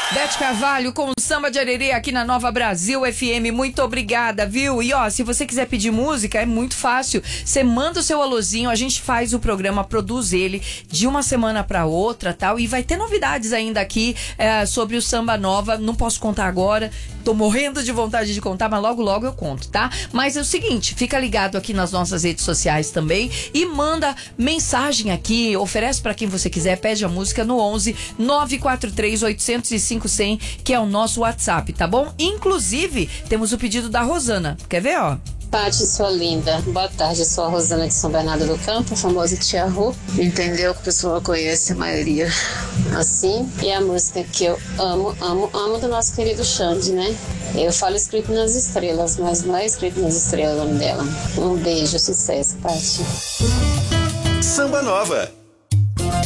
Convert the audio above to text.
Beth Carvalho com o Samba de Arerê aqui na Nova Brasil FM. Muito obrigada, viu? E ó, se você quiser pedir música, é muito fácil. Você manda o seu alôzinho, a gente faz o programa, produz ele de uma semana pra outra, tal. E vai ter novidades ainda aqui sobre o Samba Nova. Não posso contar agora, tô morrendo de vontade de contar, mas logo logo eu conto, tá? Mas é o seguinte, fica ligado aqui nas nossas redes sociais também e manda mensagem aqui, oferece pra quem você quiser, pede a música no 11 943 805 100, que é o nosso WhatsApp, tá bom? Inclusive, temos o pedido da Rosana. Quer ver, ó? Pati, sua linda. Boa tarde, sou a Rosana de São Bernardo do Campo, a famosa Tia Ru. Entendeu? Que o pessoal conhece a maioria assim. E a música que eu amo, amo, amo do nosso querido Xande, né? Eu falo escrito nas estrelas, mas não é escrito nas estrelas o nome dela. Um beijo, sucesso, Pati. Samba Nova.